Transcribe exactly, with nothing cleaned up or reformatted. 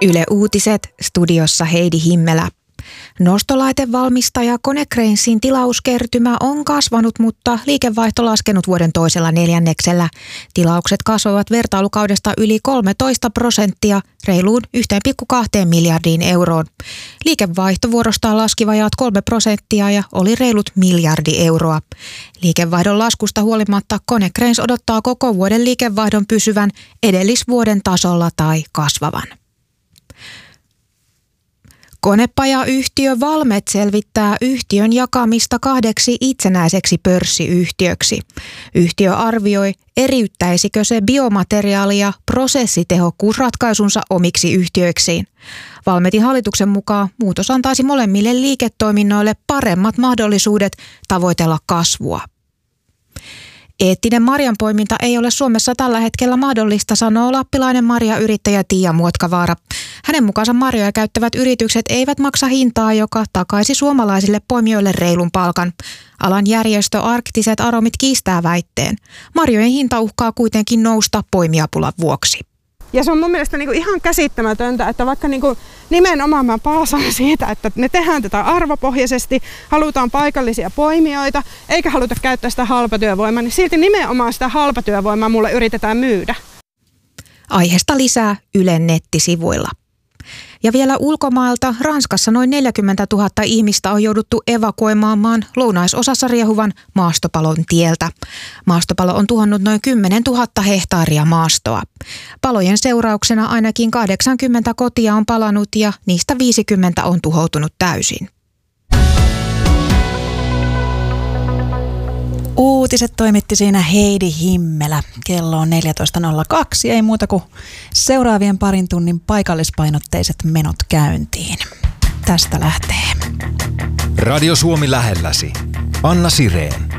Yle Uutiset, studiossa Heidi Himmelä. Nostolaitevalmistaja Konecranesin tilauskertymä on kasvanut, mutta liikevaihto laskenut vuoden toisella neljänneksellä. Tilaukset kasvoivat vertailukaudesta yli kolmetoista prosenttia reiluun yksi pilkku kaksi miljardiin euroon. Liikevaihto vuorostaan laski vajaat kolme prosenttia ja oli reilut miljardi euroa. Liikevaihdon laskusta huolimatta Konecranes odottaa koko vuoden liikevaihdon pysyvän edellisvuoden tasolla tai kasvavan. Konepajayhtiö Valmet selvittää yhtiön jakamista kahdeksi itsenäiseksi pörssiyhtiöksi. Yhtiö arvioi, eriyttäisikö se biomateriaali- ja prosessitehokkuusratkaisunsa omiksi yhtiöiksiin. Valmetin hallituksen mukaan muutos antaisi molemmille liiketoiminnoille paremmat mahdollisuudet tavoitella kasvua. Eettinen marjanpoiminta ei ole Suomessa tällä hetkellä mahdollista, sanoo lappilainen marjayrittäjä Tiia Muotkavaara. Hänen mukaansa marjoja käyttävät yritykset eivät maksa hintaa, joka takaisi suomalaisille poimijoille reilun palkan. Alan järjestö Arktiset Aromit kiistää väitteen. Marjojen hinta uhkaa kuitenkin nousta poimijapulan vuoksi. Ja se on mun mielestä niinku ihan käsittämätöntä, että vaikka niinku nimenomaan mä paasaan siitä, että me tehdään tätä arvopohjaisesti, halutaan paikallisia poimijoita, eikä haluta käyttää sitä halpatyövoimaa, niin silti nimenomaan sitä halpatyövoimaa mulle yritetään myydä. Aiheesta lisää Ylen nettisivuilla. Ja vielä ulkomailta Ranskassa noin neljäkymmentätuhatta ihmistä on jouduttu evakuoimaan maan lounaisosassa riehuvan maastopalon tieltä. Maastopalo on tuhannut noin kymmenentuhatta hehtaaria maastoa. Palojen seurauksena ainakin kahdeksankymmentä kotia on palanut ja niistä viisikymmentä on tuhoutunut täysin. Uutiset toimitti siinä Heidi Himmelä. Kello on neljätoista nolla kaksi, ei muuta kuin seuraavien parin tunnin paikallispainotteiset menot käyntiin. Tästä lähtee. Radio Suomi lähelläsi. Anna Sireen.